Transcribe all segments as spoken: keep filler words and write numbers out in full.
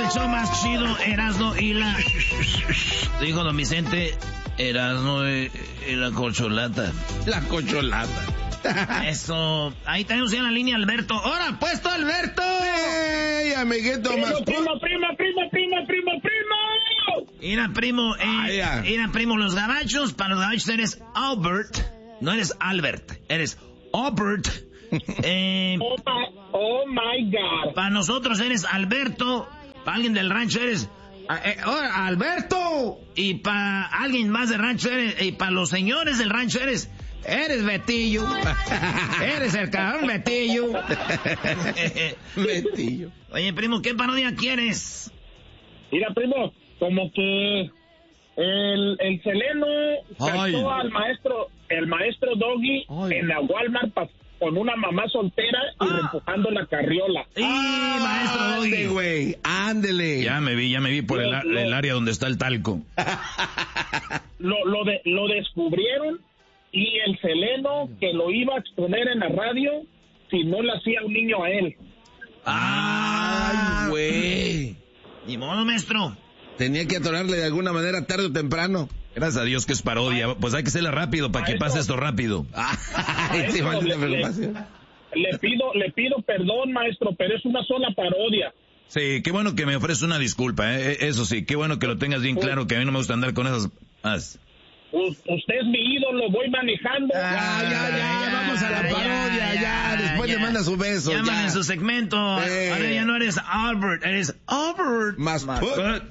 show más chido, Erasmo y la... Dijo don Vicente, Erasmo y, y la corcholata. La corcholata. Eso. Ahí tenemos ya en la línea Alberto. ¡Hora, puesto Alberto! ¡Ey, amiguito! Primo, Más... primo, primo, primo, primo, primo, primo. Mira, primo, eh, Ah, mira, primo, los gabachos, para los gabachos eres Albert, no eres Albert, eres Albert. Eh, Oh my, oh my God. para nosotros eres Alberto, para alguien del rancho eres eh, oh, Alberto, y para alguien más del rancho eres, y para los señores del rancho eres, eres Betillo, eres el cabrón Betillo. Betillo. Oye, primo, ¿qué parodia quieres? Mira, primo, como que el, el Seleno Ay. cachó al maestro, el maestro Doggy Ay. en la Walmart pa- con una mamá soltera y Ah. empujando la carriola. Sí, maestro Ándele, Doggy. güey, ándele. Ya me vi, ya me vi por el, el área donde está el talco. Lo, lo, de, lo descubrieron y el Seleno que lo iba a exponer en la radio si no le hacía un niño a él. Ay, güey. Ni modo, maestro. Tenía que atorarle de alguna manera tarde o temprano. Gracias a Dios que es parodia. Pues hay que hacerla rápido para que Maestro. pase esto rápido. Ay, sí, maldita le, le- preocupación. le pido, le pido perdón, maestro, pero es una sola parodia. Sí, qué bueno que me ofreces una disculpa, ¿eh? Eso sí, qué bueno que lo tengas bien claro, que a mí no me gusta andar con esas... Más. U- usted es mi ídolo, voy manejando. Ya, ya, ya, vamos a la ya, parodia, ya. ya, Después ya. le manda su beso, Llámale ya. en su segmento. Eh. Ahora ya no eres Albert, eres Albert. Más put.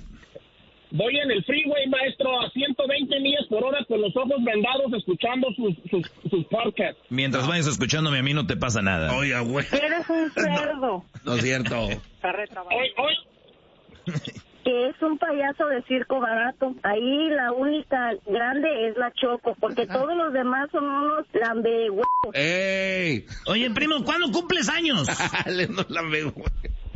Voy en el freeway, maestro, a ciento veinte millas por hora con los ojos vendados escuchando sus, sus, sus podcasts. Mientras vayas escuchándome a mí no te pasa nada. Oiga, güey. Eres un cerdo. No es cierto. Hoy, hoy, Que es un payaso de circo barato. Ahí la única grande es la Choco, porque todos los demás son unos lambehuevos. ¡Ey! Oye, primo, ¿cuándo cumples años? Dale, no la veo, güey.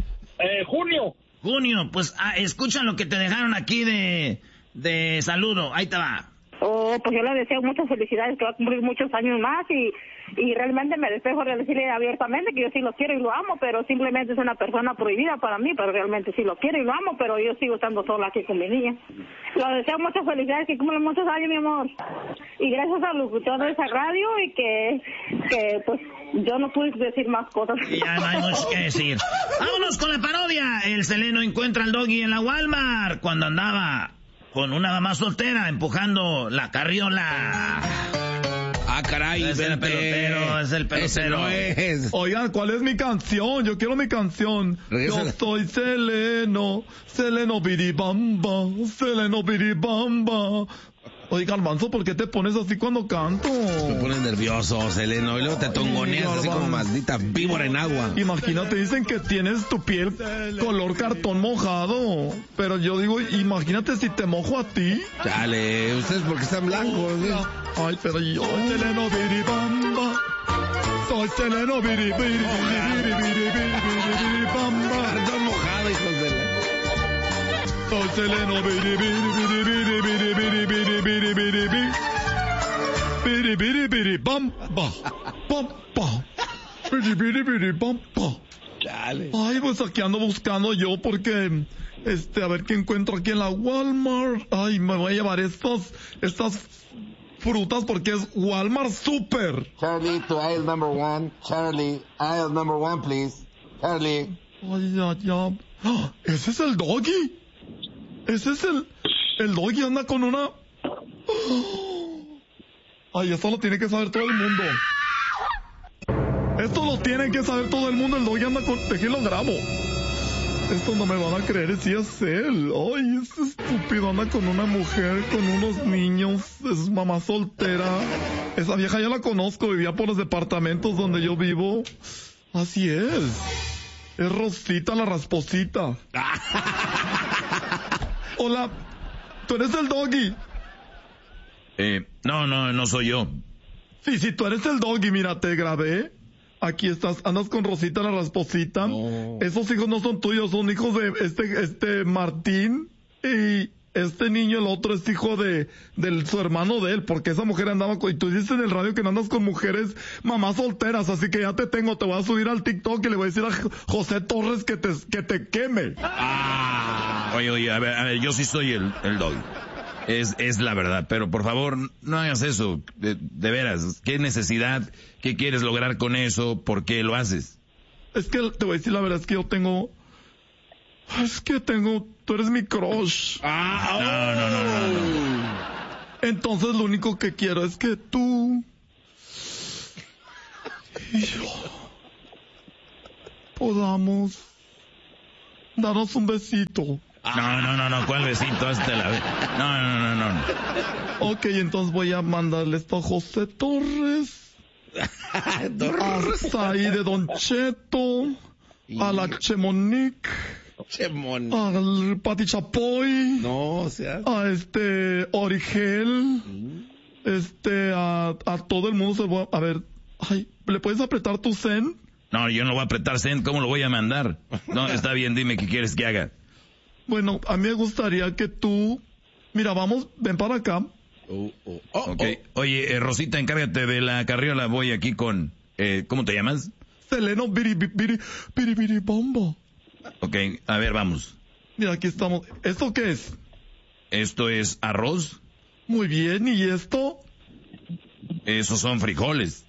eh, junio. Junio, pues ah, escucha lo que te dejaron aquí de, de saludo. Ahí te va. Oh, pues yo le deseo muchas felicidades, que va a cumplir muchos años más y, y realmente me despejo de decirle abiertamente que yo sí lo quiero y lo amo, pero simplemente es una persona prohibida para mí, pero realmente sí lo quiero y lo amo, pero yo sigo estando sola aquí con mi niña. Le deseo muchas felicidades, que cumple muchos años, mi amor. Y gracias al locutor de esa radio y que, que pues yo no pude decir más cosas. Ya no hay mucho que decir. Vámonos con la parodia. El Seleno encuentra al Doggy en la Walmart cuando andaba con una mamá soltera empujando la carriola. Ah, caray, Es el vente. pelotero, es el pelotero. Ese no es. Oigan, ¿cuál es mi canción? Yo quiero mi canción. Regresa. Yo soy Seleno, Seleno biribamba, Seleno biribamba. Oigan, Manso, ¿por qué te pones así cuando canto? Te pones nervioso, Seleno, y luego te tongoneas así como maldita víbora en agua. Imagínate, dicen que tienes tu piel color cartón mojado. Pero yo digo, imagínate si te mojo a ti. Chale, ustedes porque están blancos, ¿eh? Ay, pero yo soy Seleno biribamba. Soy Seleno biribamba. Cartón mojado, hijos de la... Soy Seleno biribiribiribiribiribiribiribiribiribiri. Biribiribiribamba. Bamba. Biribiribiribamba. Chale. Ay, pues aquí ando buscando yo porque, este, a ver qué encuentro aquí en la Walmart. Ay, me voy a llevar estas, estas frutas porque es Walmart Super. Charlie, to aisle number one. Charlie, aisle number one, please. Charlie. Ay, ya, ya. ¡Ah! ¿Ese es el Doggy? Ese es el, el Doggy anda con una... Ay, eso lo tiene que saber todo el mundo. Esto lo tiene que saber todo el mundo. El Doggy anda con... Déjenlo grabo. Esto no me van a creer si es él. Ay, ese estúpido anda con una mujer, con unos niños. Es mamá soltera. Esa vieja ya la conozco. Vivía por los departamentos donde yo vivo. Así es. Es Rosita la rasposita. Hola. ¿Tú eres el Doggy? Eh, no, no, no soy yo. Sí, sí, tú eres el Doggy. Mira, te grabé. Aquí estás, andas con Rosita la rasposita. No. Esos hijos no son tuyos, son hijos de este, este Martín. Y este niño, el otro, es hijo de, de su hermano de él, porque esa mujer andaba con, y tú dices en el radio que no andas con mujeres mamás solteras, así que ya te tengo, te voy a subir al TikTok y le voy a decir a José Torres que te, que te queme. Ah. Oye, oye, a ver, a ver, yo sí soy el, el doggy. Es, es la verdad, pero por favor, no hagas eso. De, de veras, ¿qué necesidad? ¿Qué quieres lograr con eso? ¿Por qué lo haces? Es que te voy a decir la verdad, es que yo tengo... Es que tengo... Tú eres mi crush. Ah, No, no, no, no, no. Entonces lo único que quiero es que tú... y yo... podamos... darnos un besito. No, no, no, no, ¿cuál besito? Hasta la vez. No, no, no, no, no. Ok, entonces voy a mandarle esto a José Torres, hasta ahí de Don Cheto, a la Chemonique, Chemón. al Pati Chapoy, No, o sea. a este Origel, este, a, a todo el mundo se va a ver, ay, ¿le puedes apretar tu zen? No, yo no lo voy a apretar send, ¿cómo lo voy a mandar? No, está bien, dime qué quieres que haga. Bueno, a mí me gustaría que tú, mira, vamos, ven para acá. Oh, oh, oh, Ok, oye, eh, Rosita, encárgate de la carriola, voy aquí con, eh, ¿cómo te llamas? Seleno biri biri biri biri bombo. Ok, a ver, vamos. Mira, aquí estamos. ¿Esto qué es? Esto es arroz, Muy bien, ¿y esto? esos son frijoles.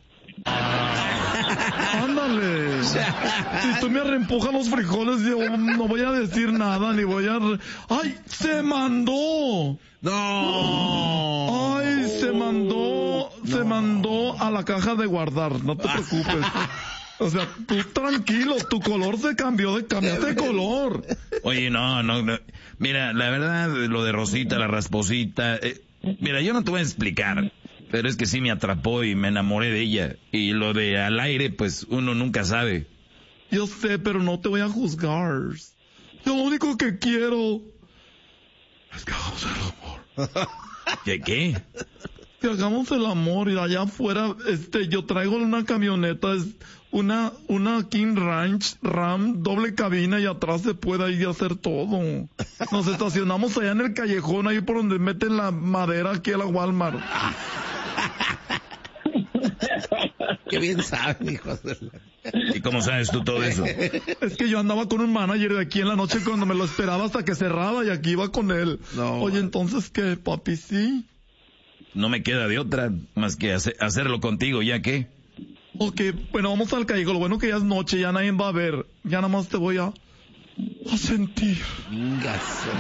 Ándale. Si tú me reempujas los frijoles, yo no voy a decir nada, ni voy a... re- ¡Ay, se mandó! No. ¡Ay, se mandó! Se mandó a la caja de guardar, no te preocupes. O sea, tú tranquilo, tu color se cambió, de cambiaste de color. Oye, no, no, no. Mira, la verdad, lo de Rosita, la rasposita, eh, mira, yo no te voy a explicar, pero es que sí me atrapó y me enamoré de ella. Y lo de al aire, pues uno nunca sabe. Yo sé, pero no te voy a juzgar. Yo lo único que quiero es que hagamos el amor. ¿Qué qué? Que hagamos el amor y allá afuera, este, yo traigo una camioneta, es una, una King Ranch Ram, doble cabina y atrás se puede ir a hacer todo. Nos estacionamos allá en el callejón, ahí por donde meten la madera aquí a la Walmart. Qué bien saben, hijos de la... ¿Y cómo sabes tú todo eso? Es que yo andaba con un manager de aquí en la noche cuando me lo esperaba hasta que cerraba y aquí iba con él. No. Oye, entonces, ¿qué, papi? Sí. No me queda de otra más que hace- hacerlo contigo, ¿ya qué? Ok, bueno, vamos al callejón. Lo bueno que ya es noche, ya nadie va a ver. Ya nada más te voy a, a sentir. Venga,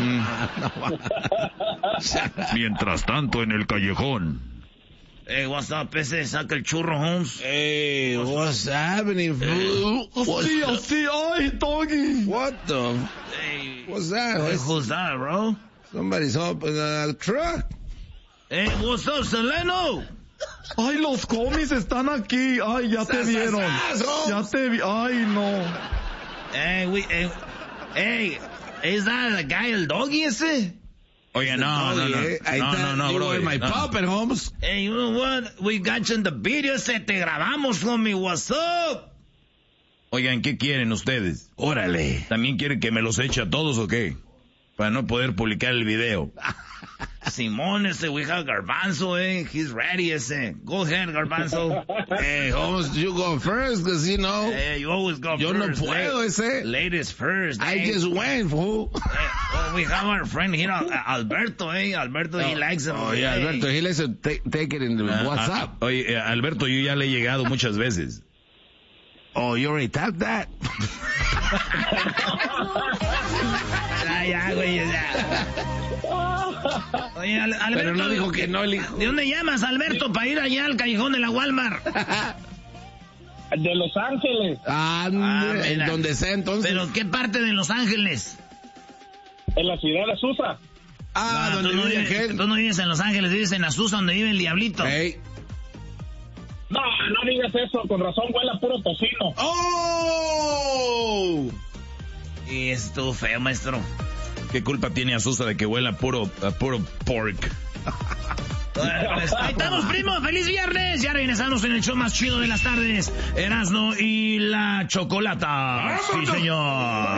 Mientras tanto, en el callejón. Hey, what's up, ese? Saca el churro, Holmes. Hey, what's happening, fool? Así, así, ay, Doggy. What the? Hey, What's that? hey, What's- who's that, bro? Somebody's opening a truck. Hey, what's up, Seleno? Ay, los cómics están aquí. Ay, ya te Sas, vieron. sas, sas, Ya te vi. Ay, no. Hey, we, hey, hey, is that the guy, el doggy ese? Oye, no, no, no. I No, no, thought no, you bro. were my no. puppet, Holmes. Hey, you know what? We got you in the video, se te grabamos, homie. What's up? Oigan, ¿qué quieren ustedes? Órale. ¿También quieren que me los eche a todos o qué? Para no poder publicar el video. Simón, ese, we have Garbanzo, eh. He's ready, ese. Go ahead, Garbanzo. Hey, Holmes, you go first, because, you know, Hey, you always go yo no first. puedo, eh. ese. Ladies first, I eh. just went, fool. Eh, well, we have our friend here, Al- Alberto, eh. Alberto, he likes him. Oh, yeah, eh. Alberto, he likes to take, take it in the Ah, WhatsApp. ah, oye, eh, Alberto, yo ya le he llegado muchas veces. Oh, you already tapped that? Ya, ya, güey, ya. Oye, Al- Alberto. Pero no dijo que no, el hijo. ¿De dónde llamas, Alberto, para ir allá al callejón de la Walmart? De Los Ángeles, Ah, Ah, en mira. donde sea, entonces. ¿Pero qué parte de Los Ángeles? en la ciudad de Azusa. Ah, No, donde tú, no vive vives, aquel. tú no vives en Los Ángeles, vives en Azusa, donde vive el diablito. Hey. No, no digas eso, con razón huele a puro tocino. ¡Oh! Y estuvo feo, maestro. ¿Qué culpa tiene Azusa de que huela a puro, a puro pork? Pues, ahí estamos, primo. ¡Feliz viernes! Ya regresamos en el show más chido de las tardes. Erasmo y la Chocolata. Sí, señor.